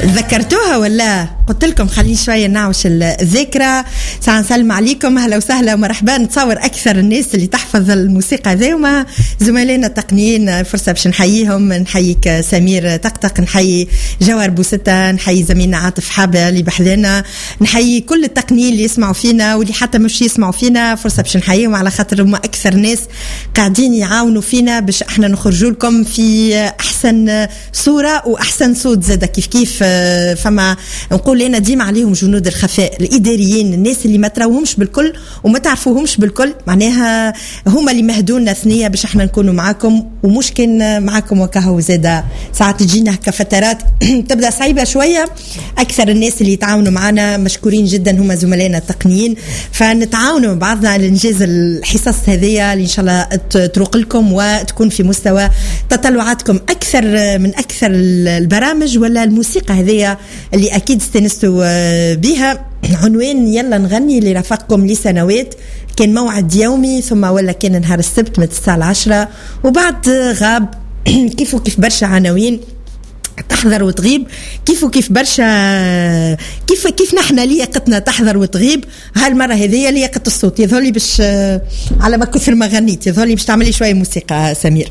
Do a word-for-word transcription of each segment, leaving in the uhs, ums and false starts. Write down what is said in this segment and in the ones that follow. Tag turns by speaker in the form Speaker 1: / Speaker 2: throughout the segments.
Speaker 1: ذكرتوها ولا قلت لكم خليني شويه نعوش الذكرى. ساعه نسلم عليكم، اهلا وسهلا ومرحبا. نتصور اكثر الناس اللي تحفظ الموسيقى هذه وما زملائنا التقنيين، فرصه باش نحييهم. نحييك سمير طقطق، نحيي جوهر بوسته، نحيي زميلنا عاطف حابه اللي بحذانا، نحيي كل التقنيين اللي يسمعوا فينا واللي حتى مش يسمعوا فينا، فرصه باش نحييهم على خاطر هم اكثر ناس قاعدين يعاونوا فينا باش احنا نخرجوا لكم في احسن صوره واحسن صوت. زاد كيف كيف فما نقول لنا ديما عليهم جنود الخفاء الاداريين، الناس اللي ما تراوهمش بالكل وما تعرفوهمش بالكل، معناها هما اللي مهدونا ثنيه باش احنا نكونوا معاكم، ومش كان معاكم وكهو. زاد ساعات تجينا هكا فترات تبدا صعيبه شويه. اكثر الناس اللي يتعاونوا معنا مشكورين جدا هما زملائنا التقنيين، فنتعاونوا بعضنا على انجاز الحصص هذه اللي ان شاء الله تروق لكم وتكون في مستوى تطلعاتكم اكثر من اكثر البرامج ولا الموسيقى هذه اللي اكيد استنستوا بها. عنوان يلا نغني اللي رافقكم لسنوات، كان موعد يومي ثم ولا كان نهار السبت من الساعه العاشرة، وبعد غاب كيف وكيف برشا عناوين تحضر وتغيب، كيف وكيف برشا كيف كيف نحن لياقتنا تحضر وتغيب. هالمره هذه لياقه الصوت يظهر باش على ما كثر ما غنيت يظهر باش تعملي شويه موسيقى سمير.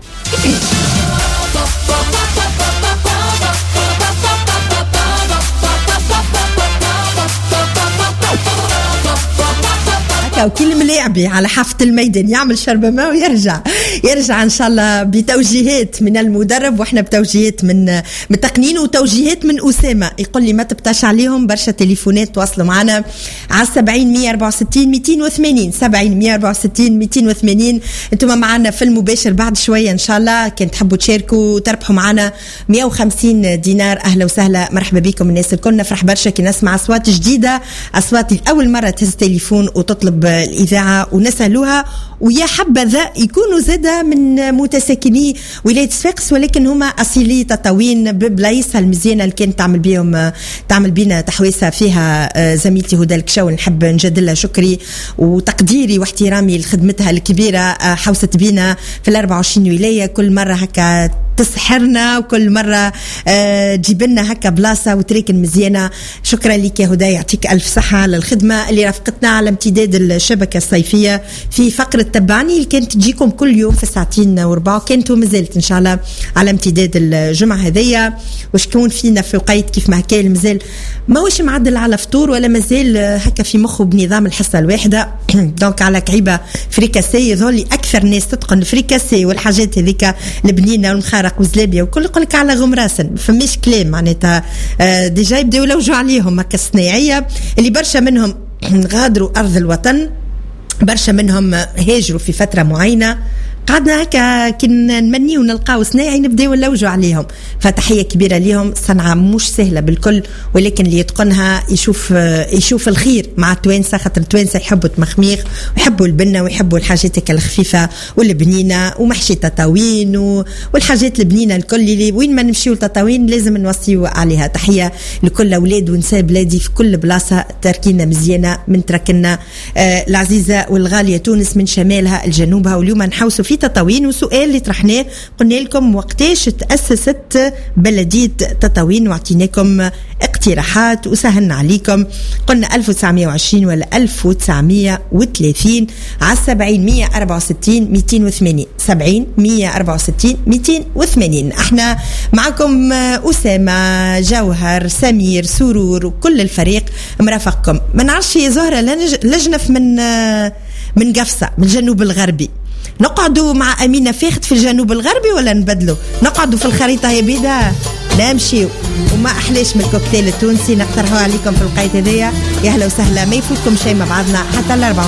Speaker 1: وكل ملاعبي على حافة الميدان يعمل شربة ماء ويرجع يرجع إن شاء الله بتوجيهات من المدرب، وإحنا بتوجيهات من من التقنين وتوجيهات من أسامة. يقول لي ما تبتاش عليهم برشا تليفونات تواصلوا معنا على سبعين مية أربعة وستين ميتين وثمانين سبعين مية أربعة وستين ميتين وثمانين. أنتم معنا في المباشر بعد شوية إن شاء الله. كان تحبوا تشاركوا تربحوا معنا مية وخمسين دينار. أهلا وسهلا مرحبا بكم الناس الكل. نفرح برشا كي نسمع أصوات جديدة، أصوات الأول مرة تهز تليفون وتطلب الإذاعة ونسألوها، ويا حبذا يكونوا زادة من متساكني ولاية صفاقس ولكن هما أصيلي تطاوين ببلايص المزيانة اللي كانت تعمل بيهم تعمل بينا تحويسة فيها زميلتي هدى الكشاو. نحب نجدلها شكري وتقديري واحترامي لخدمتها الكبيرة، حوست بينا في الأربعة وعشرين ولاية، كل مرة هكا تسحرنا وكل مرة تجيب لنا هكا بلاصة وتريكن مزيانة. شكرا لك يا هدى، يعطيك ألف صحة على الخدمة اللي رافقتنا على امتداد الشبكة الصيفية في فقرة تبعني اللي كانت تجيكم كل يوم في ساعتين وربع، كانت ومازالت إن شاء الله على امتداد الجمعة هذية. وشكون فينا في وقيت كيف ما كان مازال ما هوش معدل على فطور ولا مازال هكا في مخه بنظام الحصة الواحدة دونك على كعيبة فريكاسي. يظهر لي أكثر ناس تتقن الفريكاسي والحاجات هذيك البنينة والمخارق وزلابية وكل يقول لك على غمراسن فماش كلام معناتها. ديجا يبداو يلوجوا عليهم هكا الصناعية اللي برشا منهم غادروا أرض الوطن، برشا منهم هاجروا في فترة معينة. قعدنا هكا كنا نمني ونلقاو صناعي نبداو نلوجوا عليهم، فتحية كبيرة ليهم. صنعة مش سهلة بالكل ولكن اللي يتقنها يشوف يشوف الخير مع التوانسة، خاطر التوانسة يحبوا التمخميخ ويحبوا البنة ويحبوا الحاجات الخفيفة والبنينة ومحشي تطاوين والحاجات البنينة الكل اللي وين ما نمشيو التطاوين لازم نوصيو عليها. تحية لكل أولاد ونساء بلادي في كل بلاصة تركينا مزيانة من تركنا آه العزيزة والغالية تونس من شمالها الجنوبها. واليوم نحوسوا في تطاوين وسؤال اللي طرحناه قلنا لكم وقتاش تأسست بلدية تطاوين واعطيناكم اقتراحات وسهلنا عليكم. قلنا ألف وتسعمية وعشرين ولا ألف وتسعمية وثلاثين على سبعين مية أربعة وستين ميتين وثمانين سبعين مية أربعة وستين ميتين وثمانين. احنا معكم أسامة جوهر سمير سرور وكل الفريق مرافقكم. ما نعرفش يا زهرة لجنة من من قفصة من الجنوب الغربي، نقعدوا مع أمينة فاخت في الجنوب الغربي ولا نبدلوا نقعدوا في الخريطة يا بيدا؟ لا نمشيو وما أحلاش من الكوكتيل التونسي نقترحوه عليكم في الوقت هذيا. يا هلا وسهلا، ما يفوتكم شيء مع بعضنا حتى الأربعة.